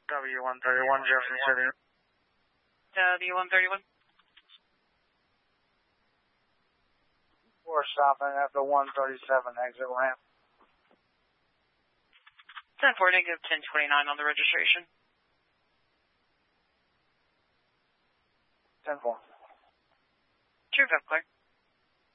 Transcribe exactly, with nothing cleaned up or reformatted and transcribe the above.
W one thirty-one, Jefferson City. W one thirty-one. We're stopping at the one thirty-seven exit ramp. ten four, negative ten twenty-nine on the registration. ten four. True, clear.